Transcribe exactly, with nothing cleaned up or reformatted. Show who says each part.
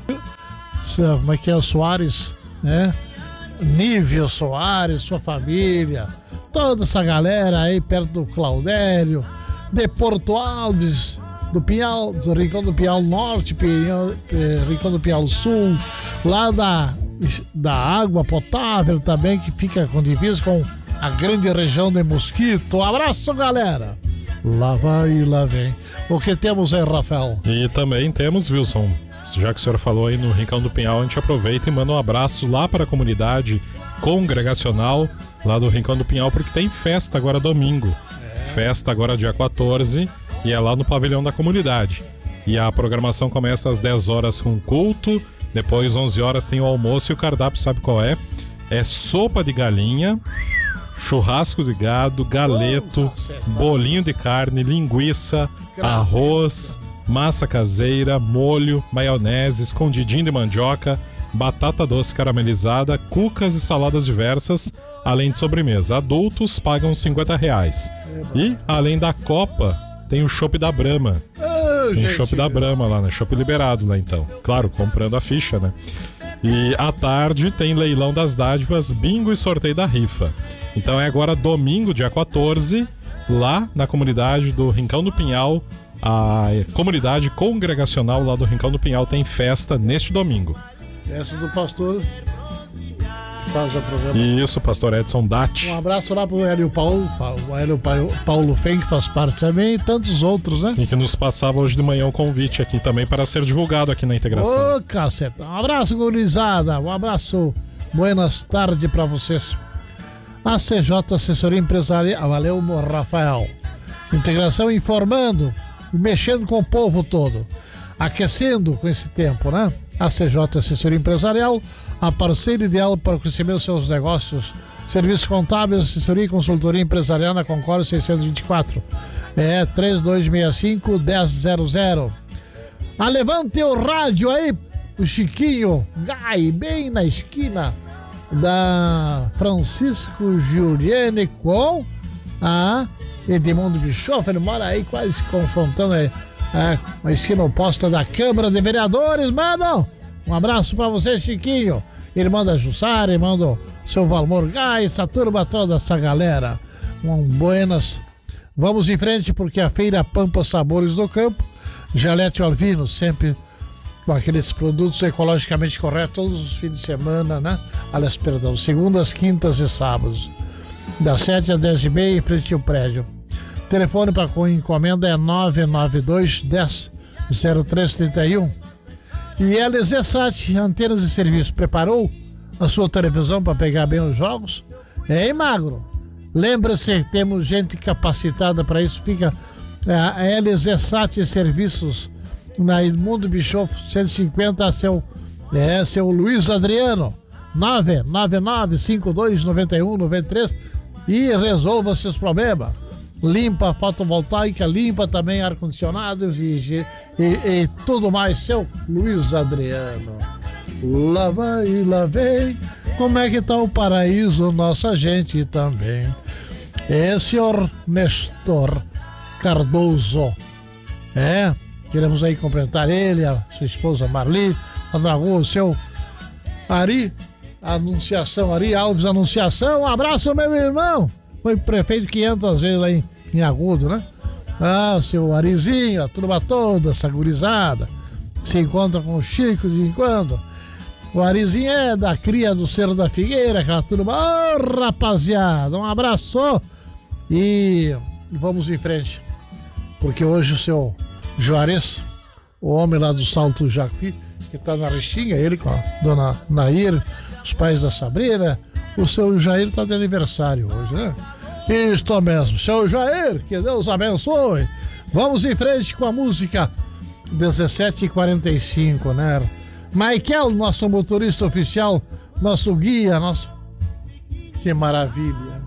Speaker 1: Como é que é o Soares, né? Nível Soares, sua família, toda essa galera aí perto do Claudério, de Porto Alves, do Pinhal, do Rincão do Pinhal Norte, Pinhal, Rincão do Pinhal Sul, lá da, da água potável também, que fica com divisa com a grande região de Mosquito. Um abraço, galera! Lá vai e lá vem. O que temos aí, Rafael?
Speaker 2: E também temos, Wilson, já que o senhor falou aí no Rincão do Pinhal, a gente aproveita e manda um abraço lá para a comunidade congregacional lá do Rincão do Pinhal, porque tem festa agora domingo. É. Festa agora dia quatorze e é lá no pavilhão da comunidade. E a programação começa às dez horas com culto, depois onze horas tem o almoço e o cardápio sabe qual é? É sopa de galinha, churrasco de gado, galeto, bolinho de carne, linguiça, arroz, massa caseira, molho, maionese, escondidinho de mandioca, batata doce caramelizada, cucas e saladas diversas, além de sobremesa. Adultos pagam cinquenta reais. E, além da copa, tem o chopp da Brahma. Tem chopp da Brahma lá, né? Chopp liberado lá, então. Claro, comprando a ficha, né? E à tarde tem leilão das dádivas, bingo e sorteio da rifa. Então é agora domingo, dia quatorze, lá na comunidade do Rincão do Pinhal. A comunidade congregacional lá do Rincão do Pinhal tem festa neste domingo.
Speaker 1: Festa do pastor que faz o programa.
Speaker 2: Isso, pastor Edson Datti.
Speaker 1: Um abraço lá pro Hélio Paulo, o Hélio Paulo Fem, que faz parte também, e tantos outros, né?
Speaker 2: E que nos passava hoje de manhã o convite aqui também para ser divulgado aqui na integração.
Speaker 1: Ô, caceta. Um abraço, gurizada. Um abraço. Buenas tardes para vocês. A C J Assessoria Empresarial. Valeu, Rafael. Integração informando, mexendo com o povo todo, aquecendo com esse tempo, né? A C J Assessoria Empresarial, a parceira ideal para o crescimento dos seus negócios. Serviços contábeis, assessoria e consultoria empresarial na Concórdia seiscentos e vinte e quatro. É três dois seis cinco, um zero zero zero. Ah, levante o rádio aí, o Chiquinho Gai, bem na esquina da Francisco Giuliani com a Edmundo Bischoff. Ele mora aí quase confrontando é, é, a esquina oposta da Câmara de Vereadores, mano. Um abraço pra você, Chiquinho. Irmã da Jussara, irmão do seu Valmor Gai, essa turma toda, essa galera. Um buenas. Vamos em frente porque a Feira Pampa Sabores do Campo, Jalete Alvino, sempre com aqueles produtos ecologicamente corretos todos os fins de semana, né? Aliás, perdão, segundas, quintas e sábados, das sete às dez e meia, em frente ao prédio. O telefone para encomenda é nove nove dois, dez, zero três trinta e um. E L Z Sat, antenas e serviço. Preparou a sua televisão para pegar bem os jogos? Ei, magro, lembra-se, temos gente capacitada para isso. Fica a L Z Sat Serviços na Edmundo Bischoff cento e cinquenta, seu, é, seu Luiz Adriano, nove nove nove, cinco dois nove um nove três, e resolva seus problemas. Limpa fotovoltaica, limpa também ar-condicionado e, e, e tudo mais, seu Luiz Adriano. Lá vai, lá vem, como é que tá o paraíso, nossa gente também. É, senhor Nestor Cardoso, é... Queremos aí cumprimentar ele, a sua esposa Marli, lá na rua, o seu Ari, Anunciação, Ari Alves Anunciação. Um abraço, meu irmão. Foi prefeito quinhentas vezes lá em, em Agudo, né? Ah, o seu Arizinho, a turma toda, essa gurizada. Se encontra com o Chico de vez em quando. O Arizinho é da cria do Cerro da Figueira, aquela turma. Ô, rapaziada, um abraço. E vamos em frente, porque hoje o seu Juarez, o homem lá do Salto Jacuí, que tá na Restinga, ele com a dona Nair, os pais da Sabrina, o seu Jair tá de aniversário hoje, né? Isto mesmo, seu Jair, que Deus abençoe. Vamos em frente com a música dezessete e quarenta e cinco, né? Michael, nosso motorista oficial, nosso guia, nosso... Que maravilha.